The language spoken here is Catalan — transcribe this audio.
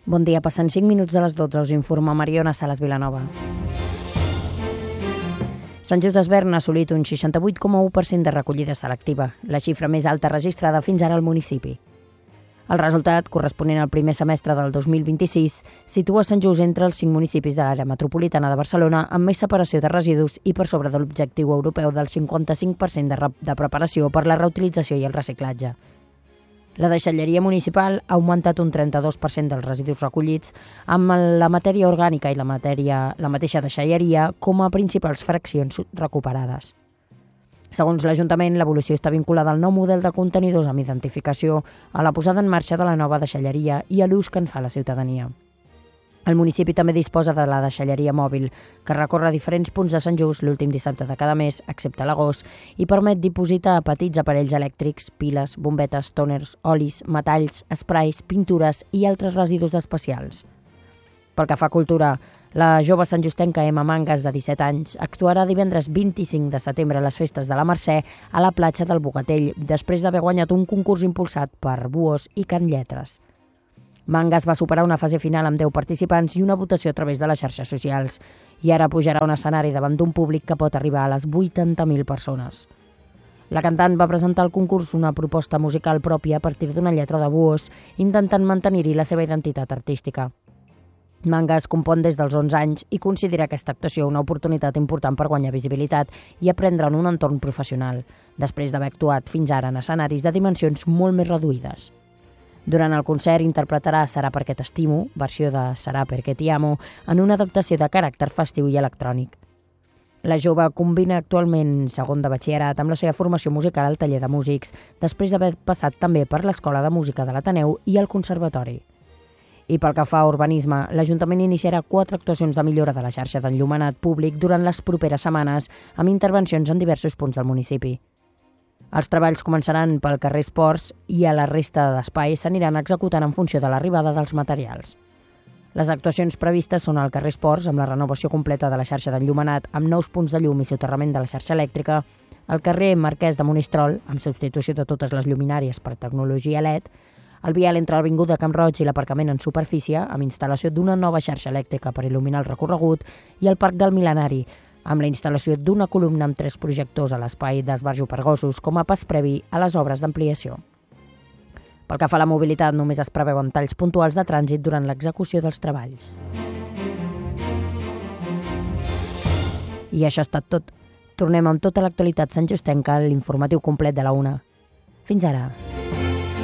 Bon dia, passen 5 minuts de les 12, us informa Mariona Salas Vilanova. Sant Just Desvern ha assolit un 68,1% de recollida selectiva, la xifra més alta registrada fins ara al municipi. El resultat, corresponent al primer semestre del 2026, situa Sant Just entre els 5 municipis de l'àrea metropolitana de Barcelona amb més separació de residus i per sobre de l'objectiu europeu del 55% de preparació per la reutilització i el reciclatge. La deixalleria municipal ha augmentat un 32% dels residus recollits, amb la matèria orgànica i la mateixa deixalleria com a principals fraccions recuperades. Segons l'Ajuntament, l'evolució està vinculada al nou model de contenidors amb identificació, a la posada en marxa de la nova deixalleria i a l'ús que en fa la ciutadania. El municipi també disposa de la deixalleria mòbil, que recorre diferents punts de Sant Just l'últim dissabte de cada mes, excepte l'agost, i permet dipositar petits aparells elèctrics, piles, bombetes, tòners, olis, metalls, esprais, pintures i altres residus especials. Pel que fa a cultura, la jove santjustenca Emma Mangas, de 17 anys, actuarà divendres 25 de setembre a les festes de la Mercè a la platja del Bogatell, després d'haver guanyat un concurs impulsat per Buos i Can Lletres. Mangas va superar una fase final amb 10 participants i una votació a través de les xarxes socials, i ara pujarà a un escenari davant d'un públic que pot arribar a les 80.000 persones. La cantant va presentar al concurs una proposta musical pròpia a partir d'una lletra de Buos, intentant mantenir-hi la seva identitat artística. Mangas compon des dels 11 anys i considera aquesta actuació una oportunitat important per guanyar visibilitat i aprendre en un entorn professional, després d'haver actuat fins ara en escenaris de dimensions molt més reduïdes. Durant el concert interpretarà Serà perquè t'estimo, versió de Serà perquè t'hi amo, en una adaptació de caràcter festiu i electrònic. La jove combina actualment segon de batxillerat amb la seva formació musical al taller de músics, després d'haver passat també per l'Escola de Música de l'Ateneu i el Conservatori. I pel que fa a urbanisme, l'Ajuntament iniciarà 4 actuacions de millora de la xarxa d'enllumenat públic durant les properes setmanes, amb intervencions en diversos punts del municipi. Els treballs començaran pel carrer Esports i a la resta d'espais s'aniran executant en funció de l'arribada dels materials. Les actuacions previstes són al carrer Esports, amb la renovació completa de la xarxa d'enllumenat, amb nous punts de llum i soterrament de la xarxa elèctrica, al carrer Marquès de Monistrol, amb substitució de totes les lluminàries per tecnologia LED, el vial entre l'Avinguda Camp Roig i l'aparcament en superfície, amb instal·lació d'una nova xarxa elèctrica per il·luminar el recorregut, i el Parc del Mil·lenari, amb la instal·lació d'una columna amb 3 projectors a l'espai d'esbarjo per gossos com a pas previ a les obres d'ampliació. Pel que fa a la mobilitat, només es preveuen talls puntuals de trànsit durant l'execució dels treballs. I això ha estat tot. Tornem amb tota l'actualitat santjustenca a l'informatiu complet de la 1. Fins ara.